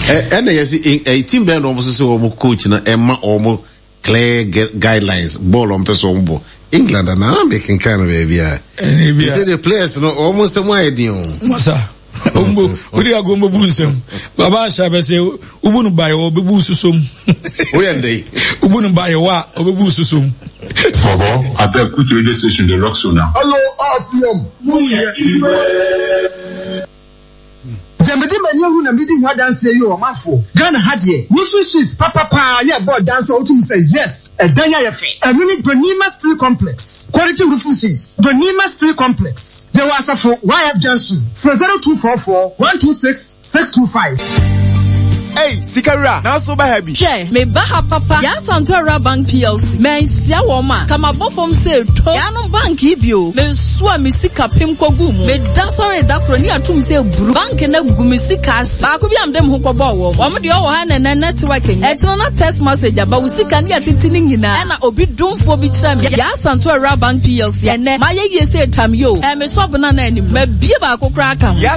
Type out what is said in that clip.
And yes, a team band almost so coach na Emma almost clear guidelines, ball on person ball. England and I'm making kind of baby. You say the players no almost some idea. Masa. Uri agombo bunsem. Baba shabe se ubunu baye obebu susum. Oyende. Ubunu baye wa obebu susum. Baba, après écoute radio station de Rock Sona. Hello, RCM. Jambedi many who na meeting what dance say you amafo. Ghana hadie. Nusu papa yeah board dance out to say yes. A danya yafe. A unit Donima Steel Complex. Quality roofing sheets. Donima Steel Complex. There was a for YF Junction. For 0244 126 625. Hey, Sikara, now so heavy. Che, me baha papa. Ya Santora Bank PLC. Me sia woma. Kama bofom se to. Ya no bank ibio. Me swa mi sika pim kwa gumu. Me dasore da kroni atum se buru. Bank na gumi sika ashi. Ba ko bi am dem ho kwobo wo. Wo me de wo ha na network. E tino na text message aba usika ni atitini nyina. E na obi dumfo bi kira me. Ya Santora Bank PLC. Ene ma ye se tam yo. E me so bana na anim. Me bie ba kokra aka. Ya